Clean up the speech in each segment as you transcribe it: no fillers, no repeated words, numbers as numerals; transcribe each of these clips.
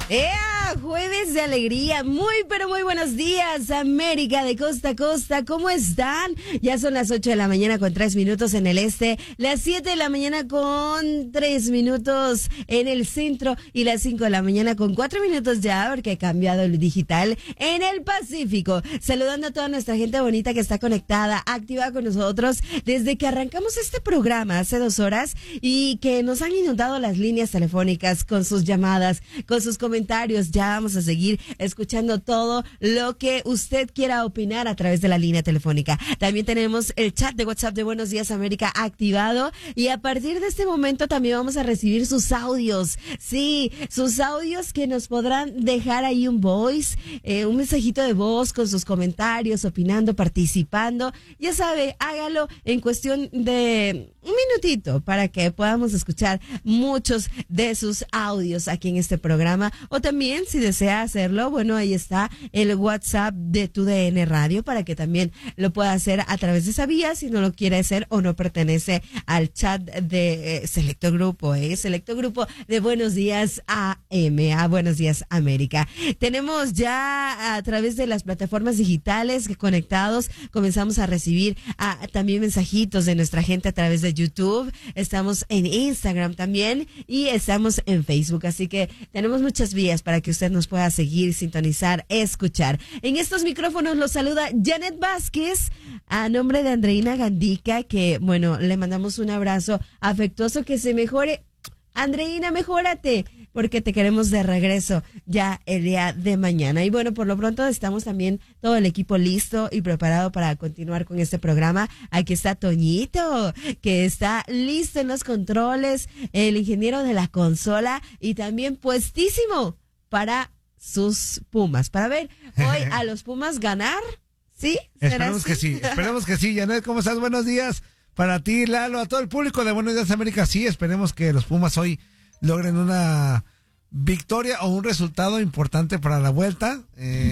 ¡Ea! Jueves de alegría. Muy, pero muy buenos días, América de costa a costa. ¿Cómo están? Ya son las 8 de la mañana con 3 minutos en el este, las 7 de la mañana con 3 minutos en el centro y las 5 de la mañana con 4 minutos ya, porque he cambiado el digital en el Pacífico. Saludando a toda nuestra gente bonita que está conectada, activa con nosotros desde que arrancamos este programa hace 2 horas y que nos han inundado las líneas telefónicas con sus llamadas, con sus comentarios. Ya vamos a seguir escuchando todo lo que usted quiera opinar a través de la línea telefónica. También tenemos el chat de WhatsApp de Buenos Días América activado y a partir de este momento también vamos a recibir sus audios. Sí, sus audios que nos podrán dejar ahí un voice, un mensajito de voz con sus comentarios, opinando, participando. Ya sabe, hágalo en cuestión de un minutito para que podamos escuchar muchos de sus audios aquí en este programa. O también, si desea hacerlo, bueno, ahí está el WhatsApp de TUDN Radio para que también lo pueda hacer a través de esa vía si no lo quiere hacer o no pertenece al chat de Selecto Grupo, Selecto Grupo de Buenos Días AM, a Buenos Días América. Tenemos ya a través de las plataformas digitales que conectados comenzamos a recibir también mensajitos de nuestra gente a través de YouTube. Estamos en Instagram también y estamos en Facebook, así que tenemos muchas vías para que usted nos pueda seguir, sintonizar, escuchar. En estos micrófonos los saluda Janet Vázquez a nombre de Andreina Gandica, que bueno, le mandamos un abrazo afectuoso, que se mejore. Andreina, mejórate, porque te queremos de regreso ya el día de mañana. Y bueno, por lo pronto estamos también todo el equipo listo y preparado para continuar con este programa. Aquí está Toñito, que está listo en los controles, el ingeniero de la consola y también puestísimo para sus Pumas, para ver hoy a los Pumas ganar. ¿Sí? Esperemos que sí, esperemos que sí. Janet, ¿cómo estás? Buenos días. Para ti, Lalo, a todo el público de Buenos Días América, sí, esperemos que los Pumas hoy logren una victoria o un resultado importante para la vuelta.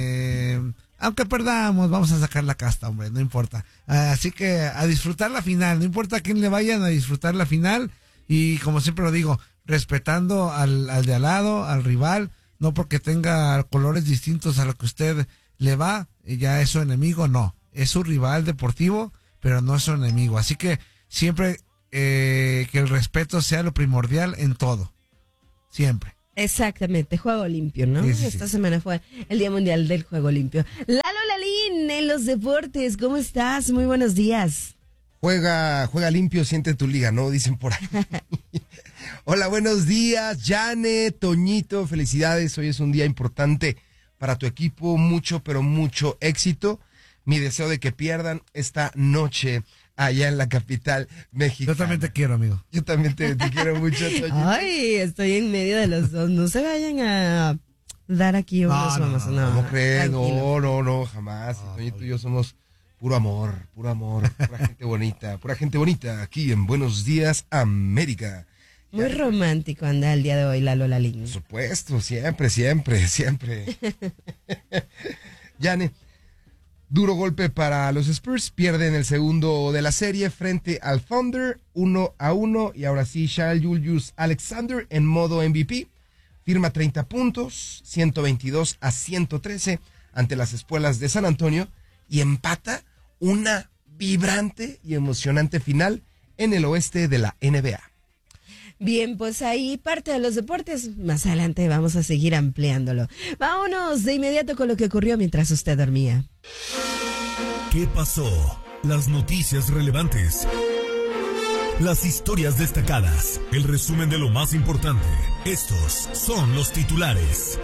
Aunque perdamos, vamos a sacar la casta, hombre, no importa. Así que a disfrutar la final, no importa a quién le vayan, a disfrutar la final. Y como siempre lo digo, respetando al de al lado, al rival, no porque tenga colores distintos a lo que usted le va, ya es su enemigo, no. Es su rival deportivo, pero no es su enemigo. Así que siempre que el respeto sea lo primordial en todo. Siempre. Exactamente, juego limpio, ¿no? Sí, Esta semana fue el Día Mundial del Juego Limpio. Lalo Lalín, en los deportes, ¿cómo estás? Muy buenos días. Juega limpio, siente tu liga, ¿no? Dicen por ahí. Hola, buenos días, Janet, Toñito, felicidades. Hoy es un día importante para tu equipo, mucho, pero mucho éxito. Mi deseo de que pierdan esta noche allá en la capital mexicana. Yo también te quiero, amigo. Yo también te quiero mucho, Toñito. Ay, estoy en medio de los dos. No se vayan a dar aquí unos vamos. ¿Cómo crees? No, jamás. Toñito y yo somos puro amor, pura gente bonita aquí en Buenos Días América. Muy romántico anda el día de hoy, Lalo Lalín. Por supuesto, siempre. Yane, duro golpe para los Spurs, pierden el segundo de la serie frente al Thunder, 1-1, y ahora sí, Shai Gilgeous-Alexander en modo MVP, firma 30 puntos, 122-113 ante las Espuelas de San Antonio, y empata una vibrante y emocionante final en el oeste de la NBA. Bien, pues ahí parte de los deportes. Más adelante vamos a seguir ampliándolo. Vámonos de inmediato con lo que ocurrió mientras usted dormía. ¿Qué pasó? Las noticias relevantes. Las historias destacadas. El resumen de lo más importante. Estos son los titulares.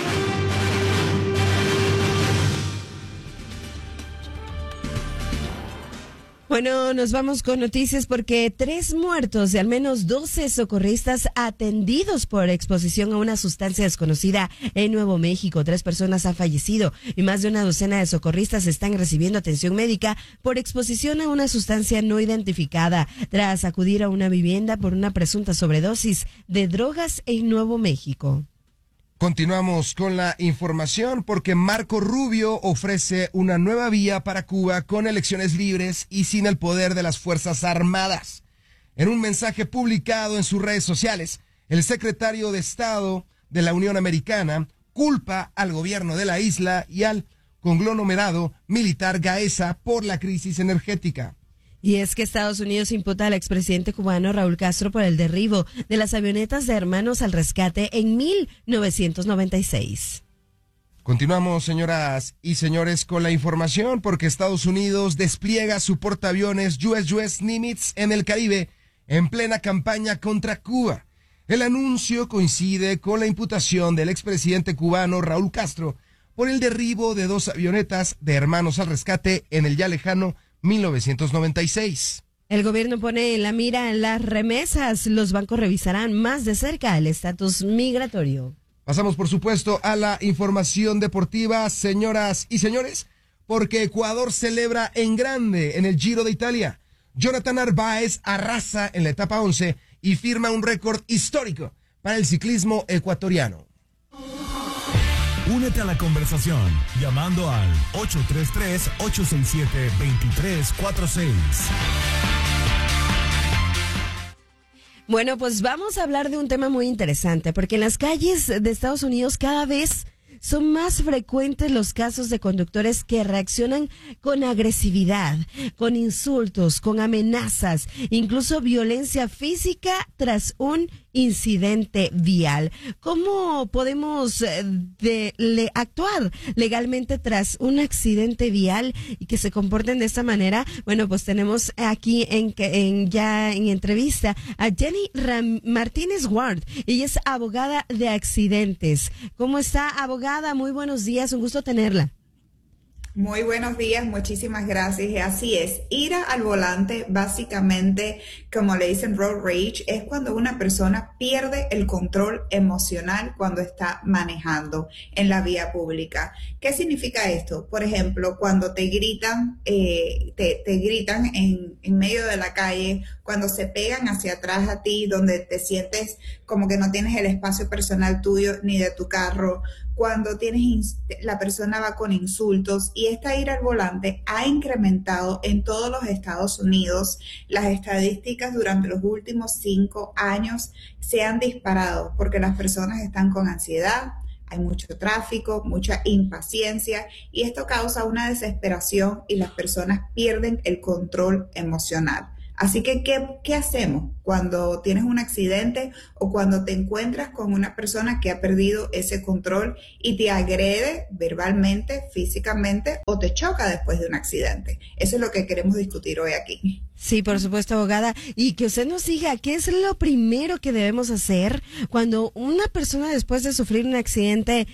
Bueno, nos vamos con noticias porque 3 muertos y al menos 12 socorristas atendidos por exposición a una sustancia desconocida en Nuevo México. 3 personas han fallecido y más de una docena de socorristas están recibiendo atención médica por exposición a una sustancia no identificada tras acudir a una vivienda por una presunta sobredosis de drogas en Nuevo México. Continuamos con la información porque Marco Rubio ofrece una nueva vía para Cuba con elecciones libres y sin el poder de las Fuerzas Armadas. En un mensaje publicado en sus redes sociales, el secretario de Estado de la Unión Americana culpa al gobierno de la isla y al conglomerado militar Gaesa por la crisis energética. Y es que Estados Unidos imputa al expresidente cubano Raúl Castro por el derribo de las avionetas de Hermanos al Rescate en 1996. Continuamos, señoras y señores, con la información porque Estados Unidos despliega su portaaviones USS Nimitz en el Caribe en plena campaña contra Cuba. El anuncio coincide con la imputación del expresidente cubano Raúl Castro por el derribo de 2 avionetas de Hermanos al Rescate en el ya lejano 1996. El gobierno pone en la mira las remesas. Los bancos revisarán más de cerca el estatus migratorio. Pasamos, por supuesto, a la información deportiva, señoras y señores, porque Ecuador celebra en grande en el Giro de Italia. Jonathan Narváez arrasa en la etapa 11 y firma un récord histórico para el ciclismo ecuatoriano. Únete a la conversación llamando al 833-867-2346. Bueno, pues vamos a hablar de un tema muy interesante, porque en las calles de Estados Unidos cada vez son más frecuentes los casos de conductores que reaccionan con agresividad, con insultos, con amenazas, incluso violencia física tras un incidente vial. ¿Cómo podemos actuar legalmente tras un accidente vial y que se comporten de esta manera? Bueno, pues tenemos aquí ya en entrevista a Jenny Martínez Ward. Ella es abogada de accidentes. ¿Cómo está, abogada? Muy buenos días, un gusto tenerla. Muy buenos días, muchísimas gracias. Así es, ir al volante, básicamente, como le dicen road rage, es cuando una persona pierde el control emocional cuando está manejando en la vía pública. ¿Qué significa esto? Por ejemplo, cuando te gritan, te gritan en medio de la calle, cuando se pegan hacia atrás a ti, donde te sientes como que no tienes el espacio personal tuyo ni de tu carro, cuando la persona va con insultos, y esta ira al volante ha incrementado en todos los Estados Unidos. Las estadísticas durante los últimos 5 años se han disparado porque las personas están con ansiedad, hay mucho tráfico, mucha impaciencia, y esto causa una desesperación y las personas pierden el control emocional. Así que, ¿qué hacemos cuando tienes un accidente o cuando te encuentras con una persona que ha perdido ese control y te agrede verbalmente, físicamente o te choca después de un accidente? Eso es lo que queremos discutir hoy aquí. Sí, por supuesto, abogada. Y que usted nos diga, ¿qué es lo primero que debemos hacer cuando una persona después de sufrir un accidente,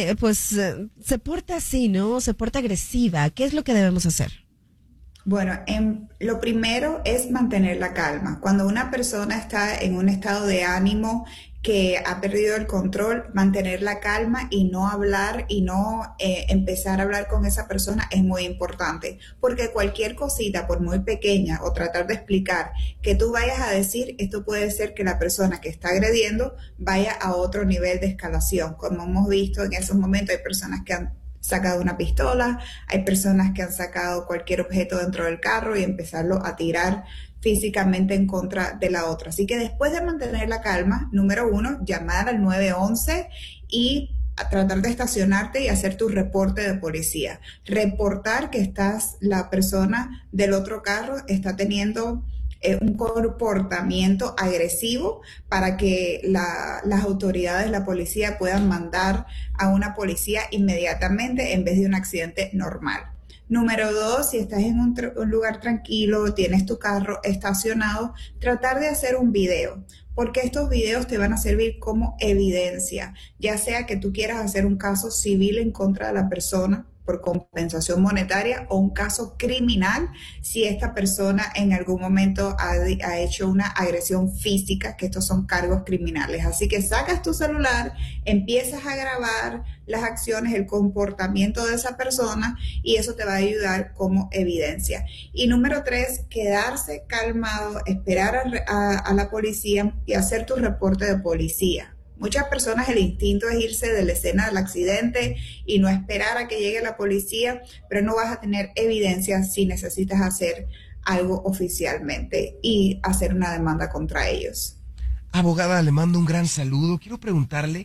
se porta así, ¿no? Se porta agresiva. ¿Qué es lo que debemos hacer? Bueno, lo primero es mantener la calma. Cuando una persona está en un estado de ánimo que ha perdido el control, mantener la calma y no hablar y no empezar a hablar con esa persona es muy importante, porque cualquier cosita, por muy pequeña, o tratar de explicar que tú vayas a decir, esto puede ser que la persona que está agrediendo vaya a otro nivel de escalación. Como hemos visto en esos momentos, hay personas que han sacado una pistola, hay personas que han sacado cualquier objeto dentro del carro y empezarlo a tirar físicamente en contra de la otra. Así que después de mantener la calma, número 1, llamar al 911 y a tratar de estacionarte y hacer tu reporte de policía. Reportar que la persona del otro carro está teniendo un comportamiento agresivo para que las autoridades, la policía, puedan mandar a una policía inmediatamente en vez de un accidente normal. Número 2, si estás en un lugar tranquilo, tienes tu carro estacionado, tratar de hacer un video, porque estos videos te van a servir como evidencia, ya sea que tú quieras hacer un caso civil en contra de la persona por compensación monetaria o un caso criminal si esta persona en algún momento ha hecho una agresión física, que estos son cargos criminales. Así que sacas tu celular, empiezas a grabar las acciones, el comportamiento de esa persona, y eso te va a ayudar como evidencia. Y número 3, quedarse calmado, esperar a la policía y hacer tu reporte de policía. Muchas personas el instinto es irse de la escena del accidente y no esperar a que llegue la policía, pero no vas a tener evidencia si necesitas hacer algo oficialmente y hacer una demanda contra ellos. Abogada, le mando un gran saludo. Quiero preguntarle,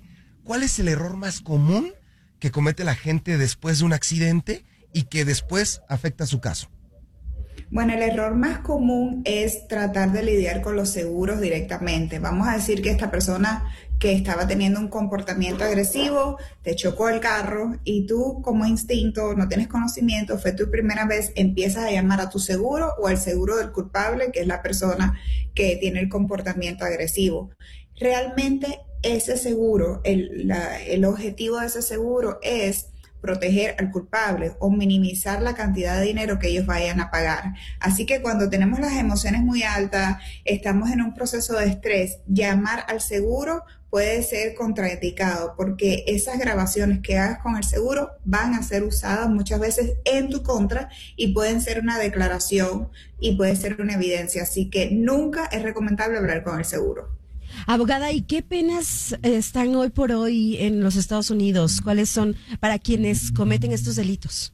¿cuál es el error más común que comete la gente después de un accidente y que después afecta su caso? Bueno, el error más común es tratar de lidiar con los seguros directamente. Vamos a decir que esta persona que estaba teniendo un comportamiento agresivo te chocó el carro y tú como instinto, no tienes conocimiento, fue tu primera vez, empiezas a llamar a tu seguro o al seguro del culpable, que es la persona que tiene el comportamiento agresivo. Realmente ese seguro, el objetivo de ese seguro es proteger al culpable o minimizar la cantidad de dinero que ellos vayan a pagar. Así que cuando tenemos las emociones muy altas, estamos en un proceso de estrés, llamar al seguro puede ser contraindicado porque esas grabaciones que hagas con el seguro van a ser usadas muchas veces en tu contra y pueden ser una declaración y puede ser una evidencia. Así que nunca es recomendable hablar con el seguro. Abogada, ¿y qué penas están hoy por hoy en los Estados Unidos? ¿Cuáles son para quienes cometen estos delitos?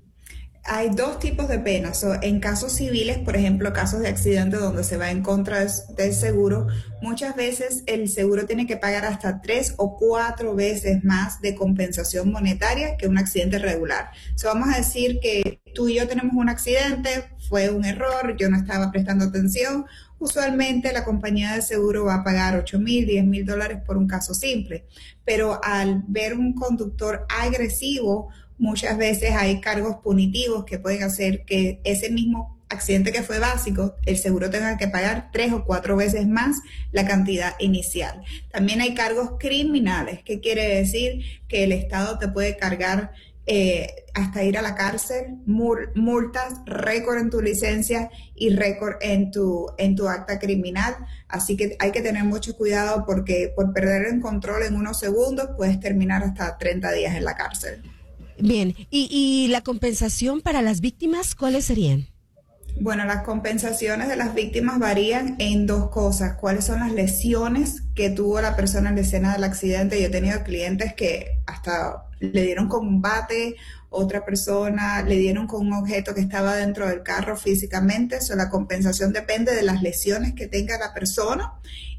Hay dos tipos de penas. En casos civiles, por ejemplo, casos de accidente donde se va en contra del seguro, muchas veces el seguro tiene que pagar hasta 3 o 4 veces más de compensación monetaria que un accidente regular. Vamos a decir que tú y yo tenemos un accidente, fue un error, yo no estaba prestando atención. Usualmente la compañía de seguro va a pagar $8,000, $10,000 por un caso simple, pero al ver un conductor agresivo, muchas veces hay cargos punitivos que pueden hacer que ese mismo accidente que fue básico, el seguro tenga que pagar 3 o 4 veces más la cantidad inicial. También hay cargos criminales, que quiere decir que el Estado te puede cargar hasta ir a la cárcel, multas, récord en tu licencia y récord en tu acta criminal. Así que hay que tener mucho cuidado porque por perder el control en unos segundos puedes terminar hasta 30 días en la cárcel. Bien, ¿y la compensación para las víctimas cuáles serían? Bueno, las compensaciones de las víctimas varían en dos cosas. ¿Cuáles son las lesiones que tuvo la persona en la escena del accidente? Yo he tenido clientes que hasta le dieron con un bate, otra persona le dieron con un objeto que estaba dentro del carro físicamente. La compensación depende de las lesiones que tenga la persona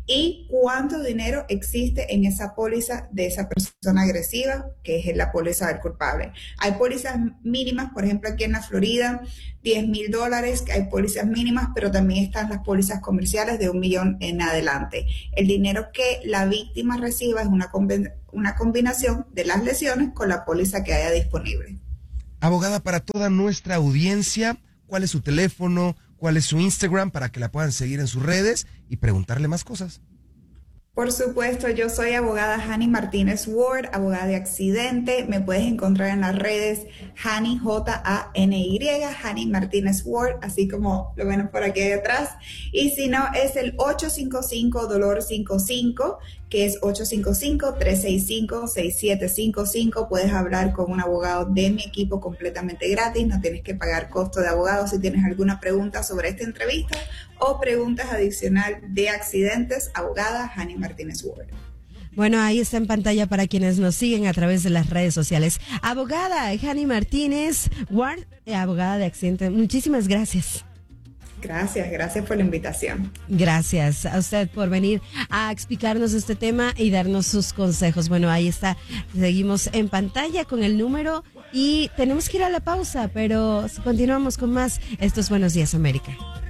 y cuánto dinero existe en esa póliza de esa persona agresiva, que es la póliza del culpable. Hay pólizas mínimas, por ejemplo, aquí en la Florida, $10,000, que hay pólizas mínimas, pero también están las pólizas comerciales de $1 millón en adelante. El dinero que la víctima reciba es una combinación de las lesiones con la póliza que haya disponible. Abogada, para toda nuestra audiencia, ¿cuál es su teléfono? ¿Cuál es su Instagram para que la puedan seguir en sus redes y preguntarle más cosas? Por supuesto, yo soy abogada Hani Martínez Ward, abogada de accidente. Me puedes encontrar en las redes Hani, Jany, Hani Martínez Ward, así como lo ven por aquí detrás. Y si no, es el 855-DOLOR55, que es 855-365-6755. Puedes hablar con un abogado de mi equipo completamente gratis. No tienes que pagar costo de abogado si tienes alguna pregunta sobre esta entrevista o preguntas adicional de accidentes. Abogada Hani Martínez Ward. Bueno, ahí está en pantalla para quienes nos siguen a través de las redes sociales. Abogada Hani Martínez Ward, abogada de accidentes. Muchísimas gracias. Gracias por la invitación. Gracias a usted por venir a explicarnos este tema y darnos sus consejos. Bueno, ahí está, seguimos en pantalla con el número y tenemos que ir a la pausa, pero continuamos con más. Esto es Buenos Días, América.